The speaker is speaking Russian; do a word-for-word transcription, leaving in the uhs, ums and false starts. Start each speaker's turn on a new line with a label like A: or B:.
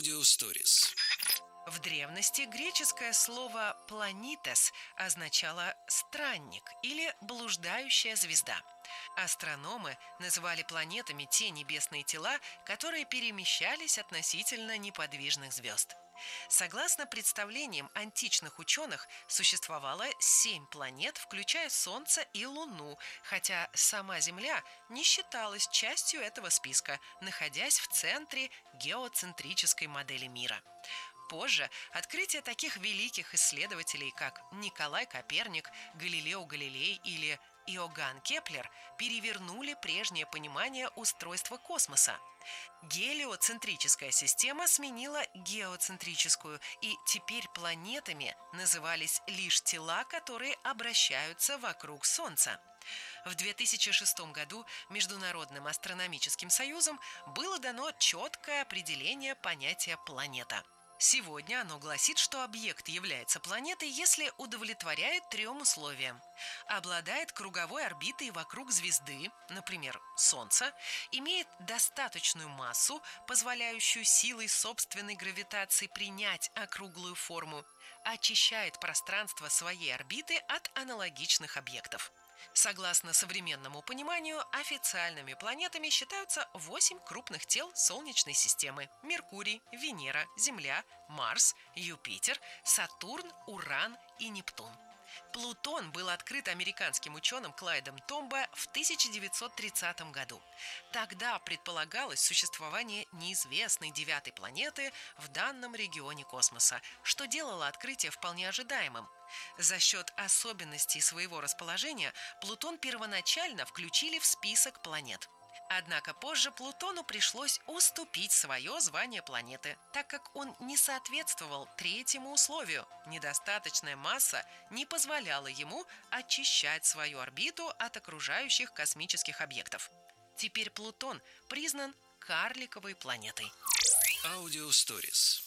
A: Аудиосторис.
B: В древности греческое слово «планитес» означало «странник» или «блуждающая звезда». Астрономы называли планетами те небесные тела, которые перемещались относительно неподвижных звезд. Согласно представлениям античных ученых, существовало семь планет, включая Солнце и Луну, хотя сама Земля не считалась частью этого списка, находясь в центре геоцентрической модели мира. Позже открытие таких великих исследователей, как Николай Коперник, Галилео Галилей или Иоганн Кеплер, перевернули прежнее понимание устройства космоса. Гелиоцентрическая система сменила геоцентрическую, и теперь планетами назывались лишь тела, которые обращаются вокруг Солнца. В две тысячи шестом году Международным астрономическим союзом было дано четкое определение понятия «планета». Сегодня оно гласит, что объект является планетой, если удовлетворяет трем условиям. Обладает круговой орбитой вокруг звезды, например, Солнца, имеет достаточную массу, позволяющую силой собственной гравитации принять округлую форму, очищает пространство своей орбиты от аналогичных объектов. Согласно современному пониманию, официальными планетами считаются восемь крупных тел Солнечной системы: Меркурий, Венера, Земля, Марс, Юпитер, Сатурн, Уран и Нептун. Плутон был открыт американским ученым Клайдом Томбо в тысяча девятьсот тридцатом году. Тогда предполагалось существование неизвестной девятой планеты в данном регионе космоса, что делало открытие вполне ожидаемым. За счет особенностей своего расположения Плутон первоначально включили в список планет. Однако позже Плутону пришлось уступить свое звание планеты, так как он не соответствовал третьему условию. Недостаточная масса не позволяла ему очищать свою орбиту от окружающих космических объектов. Теперь Плутон признан карликовой планетой.
A: Аудиосторис.